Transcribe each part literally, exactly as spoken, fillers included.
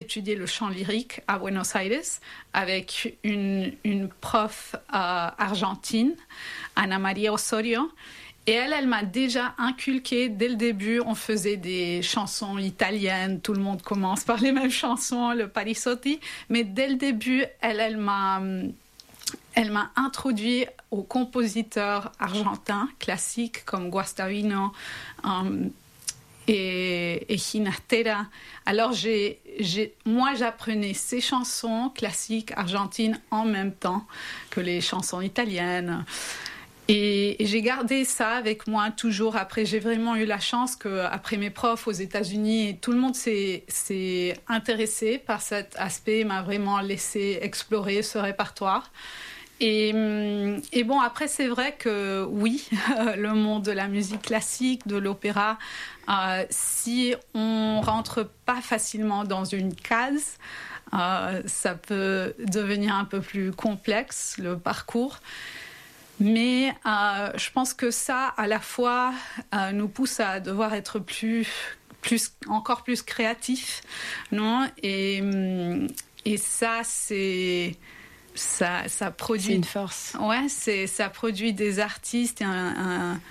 étudié le chant lyrique à Buenos Aires avec une, une prof euh, argentine, Ana Maria Osorio. Et elle, elle m'a déjà inculqué, dès le début, on faisait des chansons italiennes, tout le monde commence par les mêmes chansons, le Parisotti. Mais dès le début, elle, elle m'a... Elle m'a introduit aux compositeurs argentins classiques comme Guastavino um, et, et Ginastera. Alors, j'ai, j'ai, moi, j'apprenais ces chansons classiques argentines en même temps que les chansons italiennes. Et, et j'ai gardé ça avec moi toujours. Après, j'ai vraiment eu la chance qu'après mes profs aux États-Unis, tout le monde s'est, s'est intéressé par cet aspect, m'a vraiment laissé explorer ce répertoire. Et, et bon, après, c'est vrai que oui, le monde de la musique classique, de l'opéra, euh, si on rentre pas facilement dans une case, euh, ça peut devenir un peu plus complexe, le parcours. Mais euh, je pense que ça, à la fois, euh, nous pousse à devoir être plus, plus, encore plus créatifs, non ? Et, et ça, c'est... Ça, ça produit... C'est une force. Ouais, c'est, ça produit des artistes, un, un,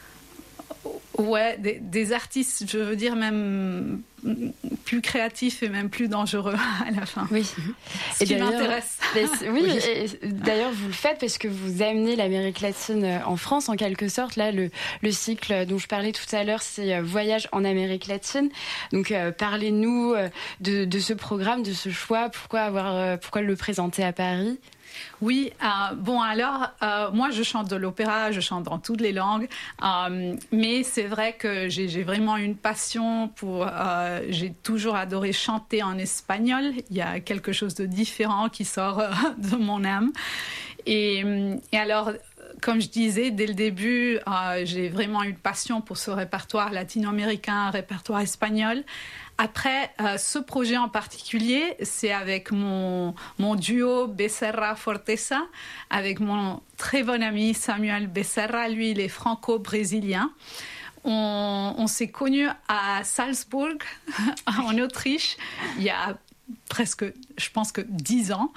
ouais, des, des artistes, je veux dire, même plus créatifs et même plus dangereux à la fin. Oui. Ce et qui m'intéresse. Oui, oui. Et d'ailleurs, vous le faites parce que vous amenez l'Amérique latine en France, en quelque sorte. Là, le, le cycle dont je parlais tout à l'heure, c'est Voyage en Amérique latine. Donc, euh, parlez-nous de, de ce programme, de ce choix. Pourquoi, avoir, pourquoi le présenter à Paris ? Oui, euh, bon alors, euh, moi je chante de l'opéra, je chante dans toutes les langues, euh, mais c'est vrai que j'ai, j'ai vraiment une passion pour, euh, j'ai toujours adoré chanter en espagnol, il y a quelque chose de différent qui sort euh, de mon âme. Et, et alors, comme je disais dès le début, euh, j'ai vraiment une passion pour ce répertoire latino-américain, un répertoire espagnol. Après, euh, ce projet en particulier, c'est avec mon, mon duo Becerra-Forteza, avec mon très bon ami Samuel Becerra, lui il est franco-brésilien. On, on s'est connus à Salzbourg, en Autriche, il y a presque, je pense que dix ans.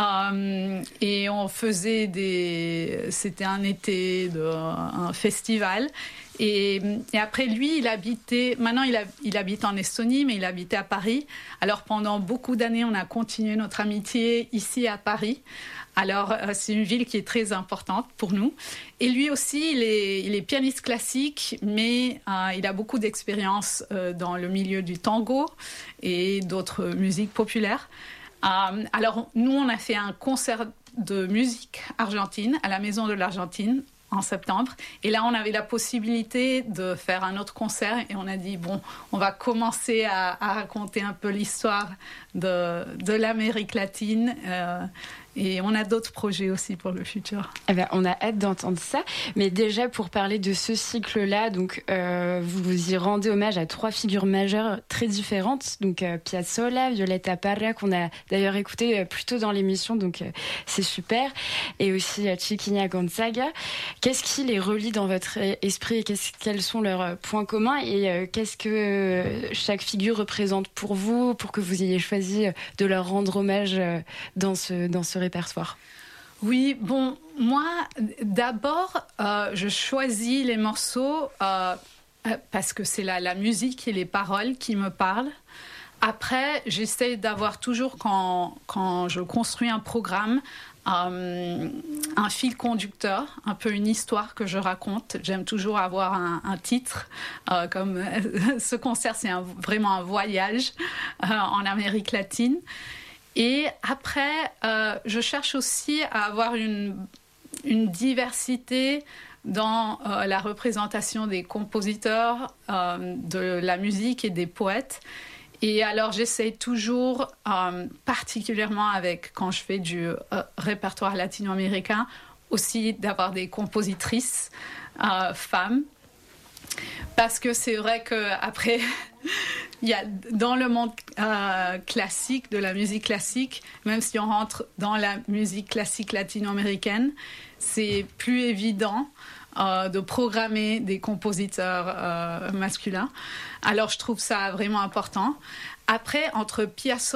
Euh, et on faisait des... C'était un été, de, un festival. Et, et après, lui, il habitait... Maintenant, il, a, il habite en Estonie, mais il habitait à Paris. Alors, pendant beaucoup d'années, on a continué notre amitié ici à Paris. Alors, euh, c'est une ville qui est très importante pour nous. Et lui aussi, il est, il est pianiste classique, mais euh, il a beaucoup d'expérience euh, dans le milieu du tango et d'autres musiques populaires. Euh, alors, nous, on a fait un concert de musique argentine à la Maison de l'Argentine en septembre. Et là, on avait la possibilité de faire un autre concert et on a dit, bon, on va commencer à, à raconter un peu l'histoire de, de l'Amérique latine. Euh, Et on a d'autres projets aussi pour le futur. Eh ben, on a hâte d'entendre ça. Mais déjà, pour parler de ce cycle-là, donc, euh, vous y rendez hommage à trois figures majeures très différentes. Donc, euh, Piazzolla, Violeta Parra, qu'on a d'ailleurs écouté euh, plus tôt dans l'émission, donc euh, c'est super. Et aussi euh, Chiquinha Gonzaga. Qu'est-ce qui les relie dans votre esprit et qu'est-ce, quels sont leurs points communs et euh, qu'est-ce que euh, chaque figure représente pour vous, pour que vous ayez choisi de leur rendre hommage euh, dans ce, dans ce répertoire? Oui, bon, moi, d'abord, euh, je choisis les morceaux euh, parce que c'est la, la musique et les paroles qui me parlent. Après, j'essaie d'avoir toujours, quand, quand je construis un programme, euh, un fil conducteur, un peu une histoire que je raconte. J'aime toujours avoir un, un titre, euh, comme euh, ce concert, c'est un, vraiment un voyage euh, en Amérique latine. Et après, euh, je cherche aussi à avoir une, une diversité dans euh, la représentation des compositeurs, euh, de la musique et des poètes. Et alors, j'essaie toujours, euh, particulièrement avec, quand je fais du euh, répertoire latino-américain, aussi d'avoir des compositrices euh, femmes. Parce que c'est vrai qu'après, il y a, dans le monde euh, classique, de la musique classique, même si on rentre dans la musique classique latino-américaine, c'est plus évident euh, de programmer des compositeurs euh, masculins. Alors, je trouve ça vraiment important. Après, entre Piazzolla